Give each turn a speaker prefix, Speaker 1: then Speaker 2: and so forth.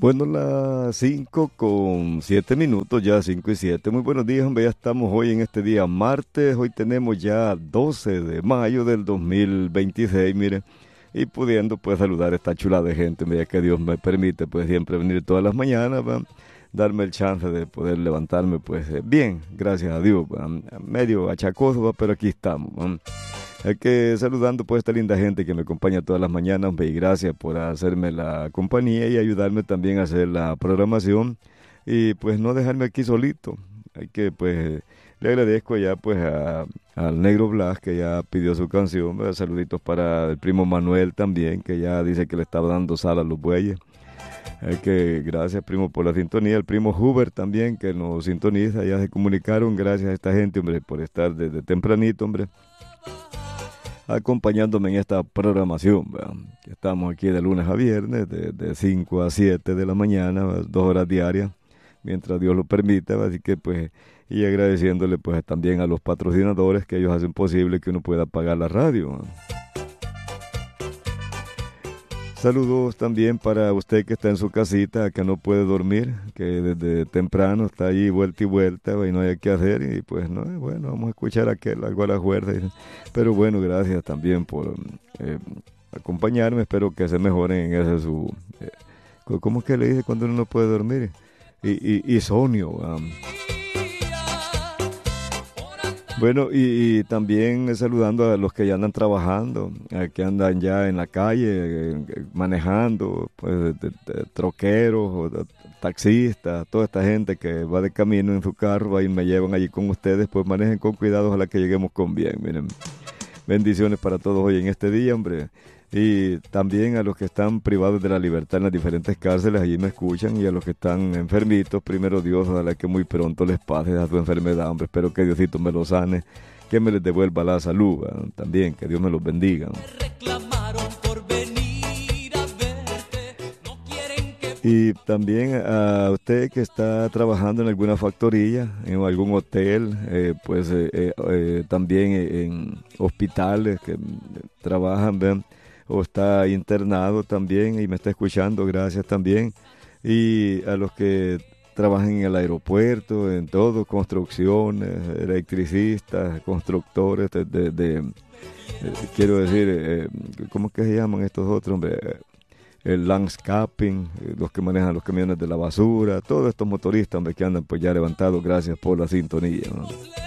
Speaker 1: Bueno, las 5:07, ya 5:07. Muy buenos días, hombre. Ya estamos hoy en este día martes. Hoy tenemos ya 12 de mayo del 2026, mire. Y pudiendo pues saludar a esta chula de gente, ya que Dios me permite pues siempre venir todas las mañanas, ¿va? Darme el chance de poder levantarme pues bien, gracias a Dios, ¿va? Medio achacoso, ¿va? Pero aquí estamos, ¿va? Es que saludando pues a esta linda gente que me acompaña todas las mañanas, hombre, y gracias por hacerme la compañía y ayudarme también a hacer la programación y pues no dejarme aquí solito. Hay que pues le agradezco ya pues al Negro Blas que ya pidió su canción, ¿verdad? Saluditos para el primo Manuel también que ya dice que le estaba dando sal a los bueyes. Es que gracias primo por la sintonía, el primo Huber también que nos sintoniza, ya se comunicaron, gracias a esta gente, hombre, por estar desde tempranito, hombre, acompañándome en esta programación, ¿verdad? Que estamos aquí de lunes a viernes, de 5 a 7 de la mañana, ¿verdad? 2 horas diarias, mientras Dios lo permita, ¿verdad? Así que pues, y agradeciéndole pues también a los patrocinadores que ellos hacen posible que uno pueda pagar la radio, ¿verdad? Saludos también para usted que está en su casita, que no puede dormir, que desde temprano está ahí vuelta y vuelta, y no hay qué hacer, y pues no, bueno, vamos a escuchar algo a la fuerza. Pero bueno, gracias también por acompañarme, espero que se mejoren en ese su... ¿cómo es que le dice cuando uno no puede dormir? Insomnio. Bueno, y también saludando a los que ya andan trabajando, a que andan ya en la calle, manejando, pues troqueros, taxistas, toda esta gente que va de camino en su carro, ahí me llevan allí con ustedes, pues manejen con cuidado, ojalá que lleguemos con bien, miren. Bendiciones para todos hoy en este día, hombre. Y también a los que están privados de la libertad en las diferentes cárceles, allí me escuchan, y a los que están enfermitos, primero Dios, ojalá que muy pronto les pase a su enfermedad, hombre. Espero que Diosito me los sane, que me les devuelva la salud, también, que Dios me los bendiga. Y también a usted que está trabajando en alguna factoría, en algún hotel, también en hospitales que trabajan, ¿ven? O está internado también y me está escuchando, gracias también. Y a los que trabajan en el aeropuerto, en todo, construcciones, electricistas, constructores, quiero decir, ¿cómo es que se llaman estos otros, hombre? El landscaping, los que manejan los camiones de la basura, todos estos motoristas, hombre, que andan pues ya levantados, gracias por la sintonía, ¿no?